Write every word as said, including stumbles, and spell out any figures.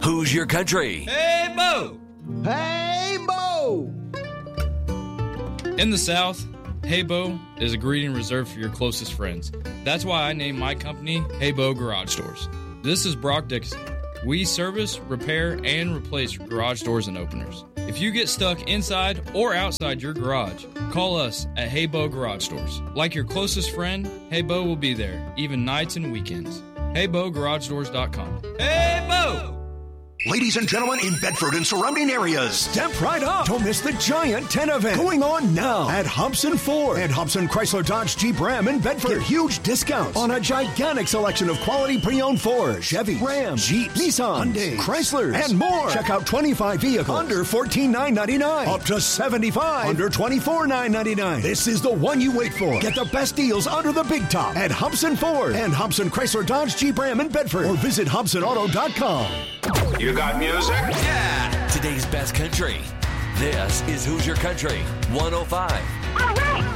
Who's Your Country? Hey, Bo! Hey, Bo! In the South, Hey Bo is a greeting reserved for your closest friends. That's why I named my company Hey Bo Garage Doors. This is Brock Dixon. We service, repair, and replace garage doors and openers. If you get stuck inside or outside your garage, call us at Hey Bo Garage Doors. Like your closest friend, Hey Bo will be there, even nights and weekends. hey bo garage doors dot com. Hey Bo! Ladies and gentlemen in Bedford and surrounding areas, step right up. Don't miss the giant tent event going on now at Hobson Ford and Hobson Chrysler Dodge Jeep Ram in Bedford. Get huge discounts on a gigantic selection of quality pre-owned Ford, Chevy, Ram, Jeep, Nissan, Hyundai, Chrysler, and more. Check out twenty-five vehicles under fourteen thousand nine hundred ninety-nine dollars, up to seventy-five under twenty-four thousand nine hundred ninety-nine dollars. This is the one you wait for. Get the best deals under the big top at Hobson Ford and Hobson Chrysler Dodge Jeep Ram in Bedford, or visit hobson auto dot com. You got music? Yeah! Today's best country. This is Who's Your Country? one oh five.